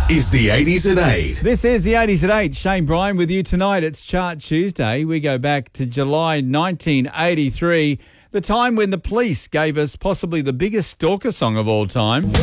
is the 80s at 8. This is the 80s at 8. Shane Bryan with you tonight. It's Chart Tuesday. We go back to July 1983, the time when the Police gave us possibly the biggest stalker song of all time.